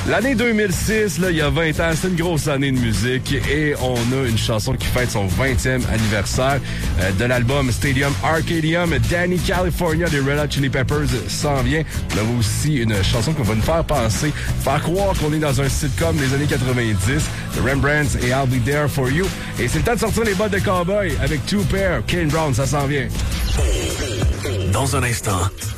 L'année 2006, là, il y a 20 ans, c'est une grosse année de musique et on a une chanson qui fête son 20e anniversaire de l'album Stadium Arcadium. Danny California des Red Hot Chili Peppers s'en vient. On a aussi une chanson qui va nous faire penser, faire croire qu'on est dans un sitcom des années 90, de Rembrandt et I'll Be There For You. Et c'est le temps de sortir les bottes de cowboy avec Two Pair. Kane Brown, ça s'en vient. Dans un instant,